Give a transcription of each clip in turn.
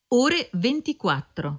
Ore 24.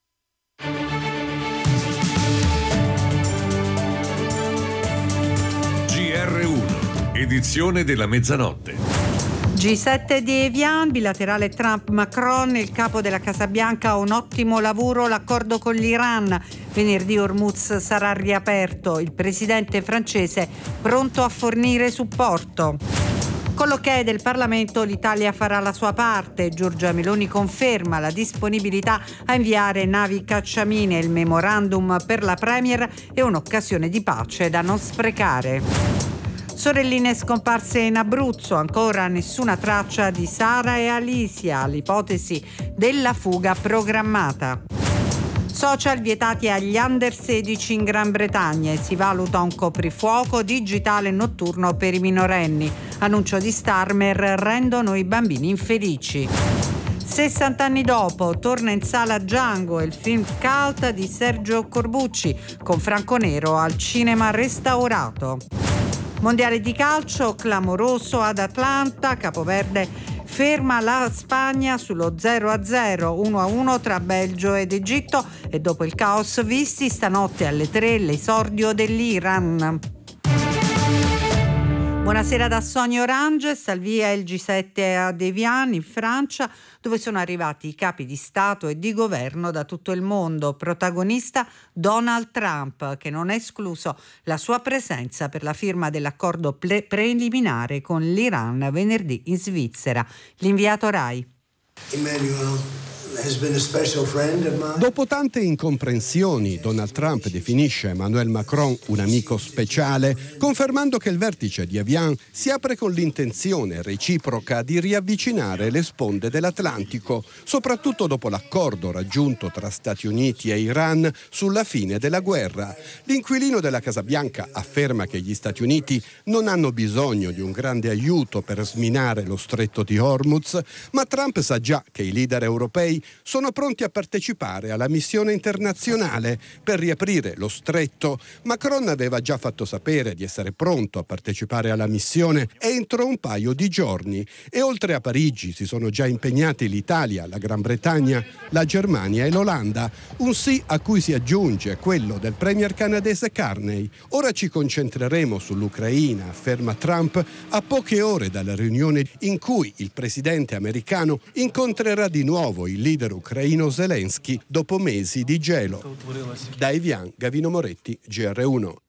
GR1, edizione della mezzanotte. G7 di Evian, bilaterale Trump-Macron, il capo della Casa Bianca ha un ottimo lavoro, l'accordo con l'Iran. Venerdì Hormuz sarà riaperto, il presidente francese pronto a fornire supporto. Con l'ok del Parlamento l'Italia farà la sua parte. Giorgia Meloni conferma la disponibilità a inviare navi cacciamine. Il memorandum per la Premier è un'occasione di pace da non sprecare. Sorelline scomparse in Abruzzo, ancora nessuna traccia di Sara e Alicia, l'ipotesi della fuga programmata. Social vietati agli under 16 in Gran Bretagna e si valuta un coprifuoco digitale notturno per i minorenni. Annuncio di Starmer: rendono i bambini infelici. 60 anni dopo torna in sala Django, il film cult di Sergio Corbucci, con Franco Nero al cinema restaurato. Mondiale di calcio, clamoroso ad Atlanta, Capoverde ferma la Spagna sullo 0-0, 1-1 tra Belgio ed Egitto, e dopo il caos visti stanotte alle 3 l'esordio dell'Iran. Buonasera da Sonia Oranges, al via il G7 ad Evian in Francia, dove sono arrivati i capi di Stato e di governo da tutto il mondo. Protagonista Donald Trump, che non ha escluso la sua presenza per la firma dell'accordo preliminare con l'Iran venerdì in Svizzera. L'inviato Rai. Dopo tante incomprensioni, Donald Trump definisce Emmanuel Macron un amico speciale, confermando che il vertice di Evian si apre con l'intenzione reciproca di riavvicinare le sponde dell'Atlantico, soprattutto dopo l'accordo raggiunto tra Stati Uniti e Iran sulla fine della guerra. L'inquilino della Casa Bianca afferma che gli Stati Uniti non hanno bisogno di un grande aiuto per sminare lo stretto di Hormuz, ma Trump sa già che i leader europei sono pronti a partecipare alla missione internazionale per riaprire lo stretto. Macron aveva già fatto sapere di essere pronto a partecipare alla missione entro un paio di giorni, e oltre a Parigi si sono già impegnati l'Italia, la Gran Bretagna, la Germania e l'Olanda. Un sì a cui si aggiunge quello del premier canadese Carney. Ora ci concentreremo sull'Ucraina, afferma Trump, a poche ore dalla riunione in cui il presidente americano incontrerà di nuovo il leader ucraino Zelensky dopo mesi di gelo. Da Evian, Gavino Moretti, GR1.